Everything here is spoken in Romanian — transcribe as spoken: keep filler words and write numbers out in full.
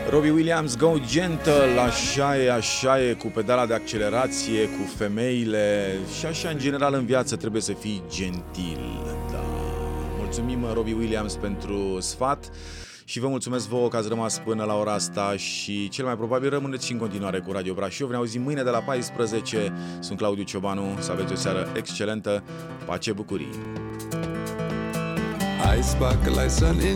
Robbie Williams, Go Gentle, așa e, așa e, cu pedala de accelerație, cu femeile și așa în general în viață trebuie să fii gentil. Da. Mulțumim Robbie Williams pentru sfat și vă mulțumesc vouă că ați rămas până la ora asta și cel mai probabil rămâneți și în continuare cu Radio Brașov. Ne auzim mâine de la paisprezece. Sunt Claudiu Ciobanu, să aveți o seară excelentă, pace, bucurii. I sparkle like sun in